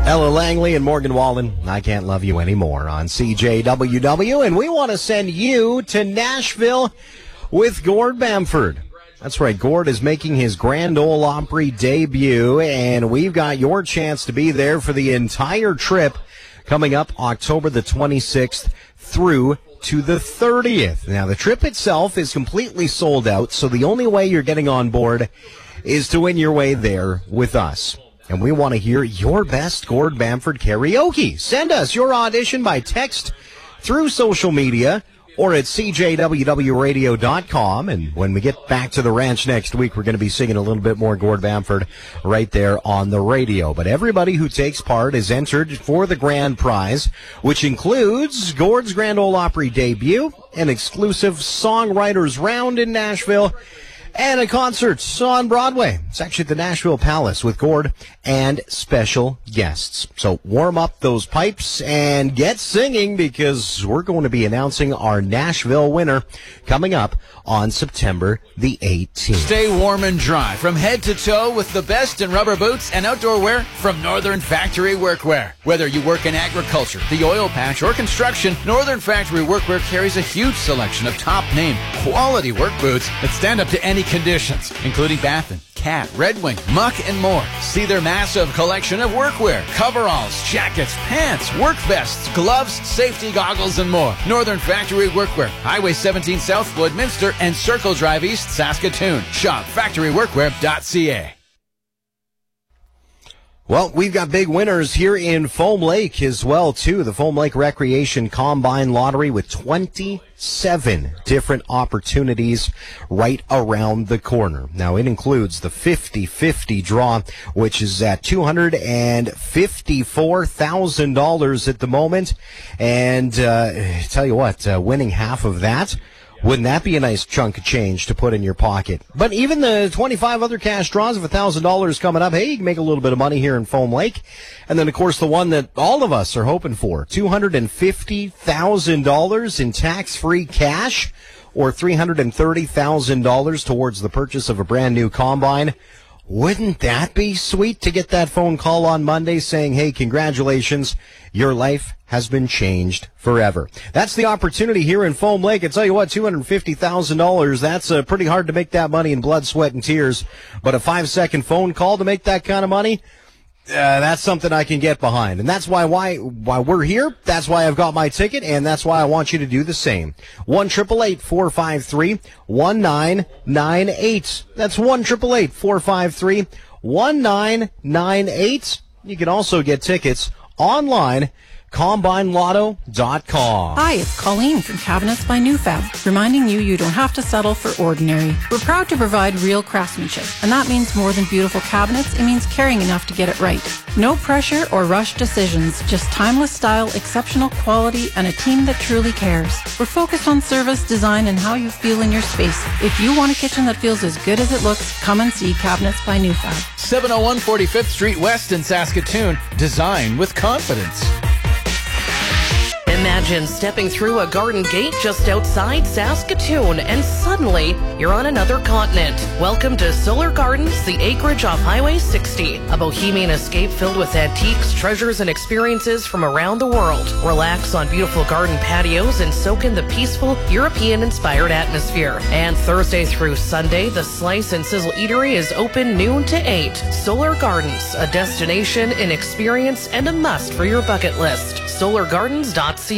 Ella Langley and Morgan Wallen, I Can't Love You Anymore on CJWW, and we want to send you to Nashville with Gord Bamford. That's right, Gord is making his Grand Ole Opry debut, and we've got your chance to be there for the entire trip coming up October the 26th through to the 30th. Now, the trip itself is completely sold out, so the only way you're getting on board is to win your way there with us. And we want to hear your best Gord Bamford karaoke. Send us your audition by text, through social media, or at cjwwradio.com. And when we get back to the ranch next week, we're going to be singing a little bit more Gord Bamford right there on the radio. But everybody who takes part is entered for the grand prize, which includes Gord's Grand Ole Opry debut, an exclusive songwriters round in Nashville, and a concert on Broadway. It's actually at the Nashville Palace with Gord and special guests. So warm up those pipes and get singing, because we're going to be announcing our Nashville winner coming up on September the 18th. Stay warm and dry from head to toe with the best in rubber boots and outdoor wear from Northern Factory Workwear. Whether you work in agriculture, the oil patch, or construction, Northern Factory Workwear carries a huge selection of top-name, quality work boots that stand up to any conditions, including Baffin, Cat, Red Wing, Muck, and more. See their massive collection of workwear, coveralls, jackets, pants, work vests, gloves, safety goggles, and more. Northern Factory Workwear, Highway 17 South, Woodminster, and Circle Drive East, Saskatoon. Shop factoryworkwear.ca. Well, we've got big winners here in Foam Lake as well, too. The Foam Lake Recreation Combine Lottery with 27 different opportunities right around the corner. Now, it includes the 50-50 draw, which is at $254,000 at the moment. And tell you what, winning half of that, wouldn't that be a nice chunk of change to put in your pocket? But even the 25 other cash draws of $1,000 coming up, hey, you can make a little bit of money here in Foam Lake. And then, of course, the one that all of us are hoping for, $250,000 in tax-free cash, or $330,000 towards the purchase of a brand new combine. Wouldn't that be sweet to get that phone call on Monday saying, hey, congratulations, your life has been changed forever. That's the opportunity here in Foam Lake. I tell you what, $250,000, that's pretty hard to make that money in blood, sweat, and tears. But a 5-second phone call to make that kind of money, that's something I can get behind. And that's why we're here. That's why I've got my ticket, and that's why I want you to do the same. 1-888-453-1998. That's 1-888-453-1998. You can also get tickets online, CombineLotto.com. Hi, it's Colleen from Cabinets by Newfab, reminding you don't have to settle for ordinary. We're proud to provide real craftsmanship, and that means more than beautiful cabinets. It means caring enough to get it right. No pressure or rushed decisions, just timeless style, exceptional quality, and a team that truly cares. We're focused on service, design, and how you feel in your space. If you want a kitchen that feels as good as it looks, come and see Cabinets by Newfab. 701 45th Street West in Saskatoon. Design with confidence. Imagine stepping through a garden gate just outside Saskatoon and suddenly you're on another continent. Welcome to Solar Gardens, the acreage off Highway 60. A bohemian escape filled with antiques, treasures, and experiences from around the world. Relax on beautiful garden patios and soak in the peaceful, European-inspired atmosphere. And Thursday through Sunday, the Slice and Sizzle Eatery is open noon to 8. Solar Gardens, a destination, an experience, and a must for your bucket list. SolarGardens.ca.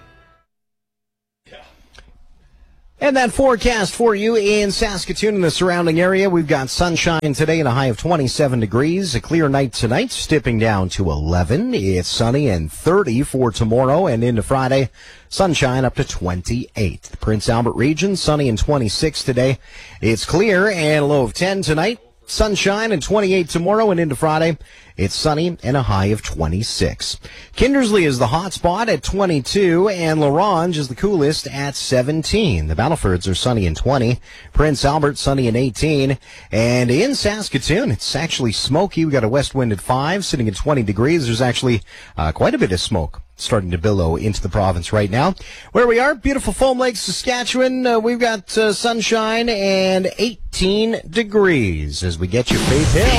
And that forecast for you in Saskatoon and the surrounding area. We've got sunshine today and a high of 27 degrees. A clear night tonight, dipping down to 11. It's sunny and 30 for tomorrow and into Friday. Sunshine up to 28. The Prince Albert region, sunny and 26 today. It's clear and a low of 10 tonight. Sunshine and 28 tomorrow and into Friday. It's sunny and a high of 26. Kindersley is the hot spot at 22, and Larange is the coolest at 17. The Battlefords are sunny and 20. Prince Albert sunny and 18. And in Saskatoon, it's actually smoky. We got a west wind at 5, sitting at 20 degrees. There's actually quite a bit of smoke starting to billow into the province right now. Where we are, beautiful Foam Lake, Saskatchewan. We've got sunshine and 18 degrees as we get you Faith Hill.